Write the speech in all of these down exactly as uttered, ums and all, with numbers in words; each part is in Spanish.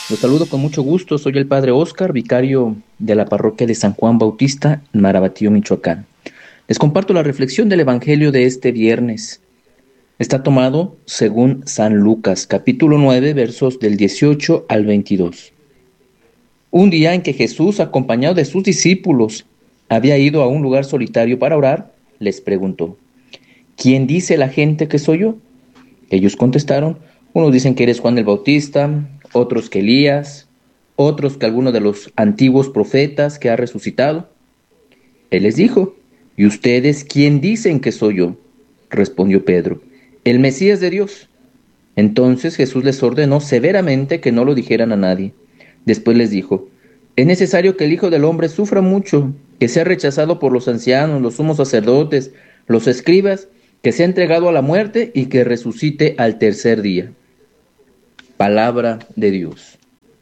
Los saludo con mucho gusto, soy el padre Óscar, vicario de la parroquia de San Juan Bautista, en Marabatío, Michoacán. Les comparto la reflexión del Evangelio de este viernes. Está tomado según San Lucas, capítulo nueve, versos del dieciocho al veintidós. Un día en que Jesús, acompañado de sus discípulos, había ido a un lugar solitario para orar, les preguntó: ¿quién dice la gente que soy yo? Ellos contestaron: unos dicen que eres Juan el Bautista, otros que Elías, otros que alguno de los antiguos profetas que ha resucitado. Él les dijo: ¿y ustedes quién dicen que soy yo? Respondió Pedro: el Mesías de Dios. Entonces Jesús les ordenó severamente que no lo dijeran a nadie. Después les dijo: es necesario que el Hijo del Hombre sufra mucho, que sea rechazado por los ancianos, los sumos sacerdotes, los escribas, que sea entregado a la muerte y que resucite al tercer día. Palabra de Dios.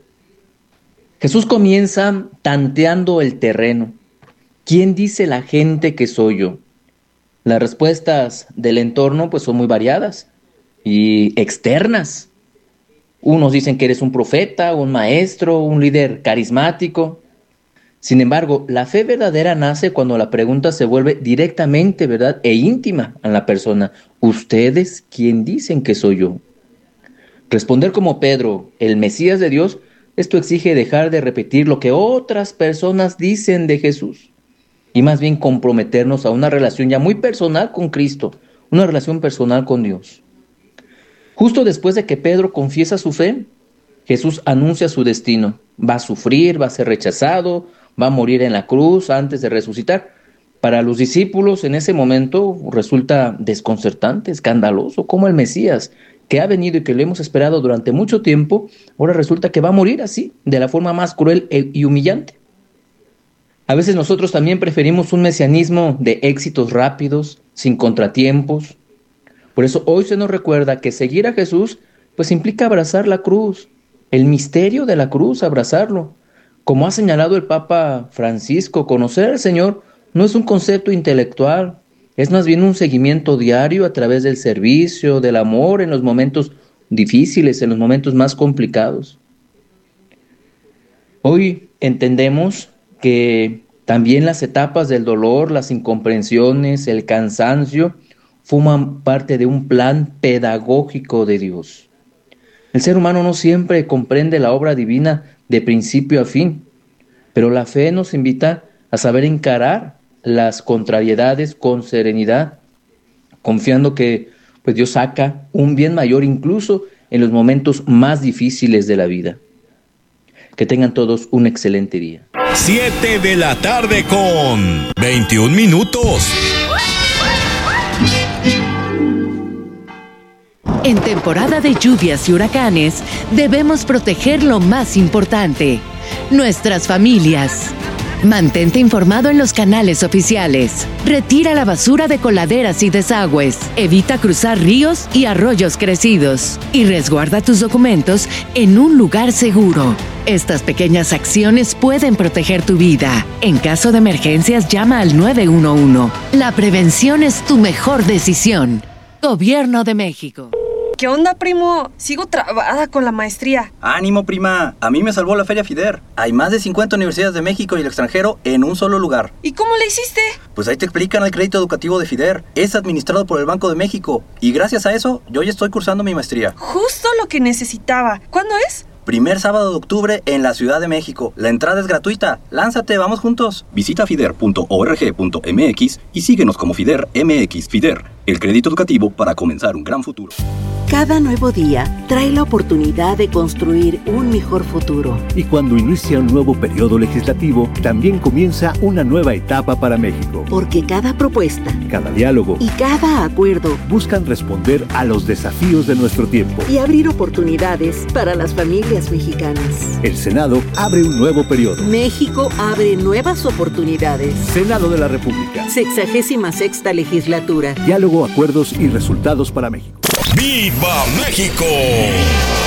Jesús comienza tanteando el terreno. ¿Quién dice la gente que soy yo? Las respuestas del entorno pues son muy variadas y externas. Unos dicen que eres un profeta, un maestro, un líder carismático. Sin embargo, la fe verdadera nace cuando la pregunta se vuelve directamente, ¿verdad?, e íntima a la persona. ¿Ustedes quién dicen que soy yo? Responder como Pedro, el Mesías de Dios, esto exige dejar de repetir lo que otras personas dicen de Jesús y más bien comprometernos a una relación ya muy personal con Cristo, una relación personal con Dios. Justo después de que Pedro confiesa su fe, Jesús anuncia su destino. Va a sufrir, va a ser rechazado, va a morir en la cruz antes de resucitar. Para los discípulos en ese momento resulta desconcertante, escandaloso, como el Mesías, que ha venido y que lo hemos esperado durante mucho tiempo, ahora resulta que va a morir así, de la forma más cruel y humillante. A veces nosotros también preferimos un mesianismo de éxitos rápidos, sin contratiempos. Por eso hoy se nos recuerda que seguir a Jesús pues implica abrazar la cruz, el misterio de la cruz, abrazarlo. Como ha señalado el Papa Francisco, conocer al Señor no es un concepto intelectual, es más bien un seguimiento diario a través del servicio, del amor en los momentos difíciles, en los momentos más complicados. Hoy entendemos que también las etapas del dolor, las incomprensiones, el cansancio, forman parte de un plan pedagógico de Dios. El ser humano no siempre comprende la obra divina de principio a fin, pero la fe nos invita a saber encarar las contrariedades con serenidad, confiando que pues, Dios saca un bien mayor incluso en los momentos más difíciles de la vida. Que tengan todos un excelente día. siete de la tarde con veintiún minutos. En temporada de lluvias y huracanes, debemos proteger lo más importante: nuestras familias. Mantente informado en los canales oficiales. Retira la basura de coladeras y desagües. Evita cruzar ríos y arroyos crecidos. Y resguarda tus documentos en un lugar seguro. Estas pequeñas acciones pueden proteger tu vida. En caso de emergencias, llama al nueve uno uno. La prevención es tu mejor decisión. Gobierno de México. ¿Qué onda, primo? Sigo trabada con la maestría. ¡Ánimo, prima! A mí me salvó la Feria FIDER. Hay más de cincuenta universidades de México y el extranjero en un solo lugar. ¿Y cómo le hiciste? Pues ahí te explican el crédito educativo de FIDER. Es administrado por el Banco de México. Y gracias a eso, yo ya estoy cursando mi maestría. Justo lo que necesitaba. ¿Cuándo es? Primer sábado de octubre en la Ciudad de México. La entrada es gratuita. Lánzate, vamos juntos. Visita fider punto org punto m x y síguenos como FIDER M X. FIDER, el crédito educativo para comenzar un gran futuro. Cada nuevo día trae la oportunidad de construir un mejor futuro. Y cuando inicia un nuevo periodo legislativo, también comienza una nueva etapa para México. Porque cada propuesta, cada diálogo y cada acuerdo buscan responder a los desafíos de nuestro tiempo y abrir oportunidades para las familias mexicanas. El Senado abre un nuevo periodo. México abre nuevas oportunidades. Senado de la República. Sexagésima sexta legislatura. Diálogo, acuerdos y resultados para México. ¡Viva México!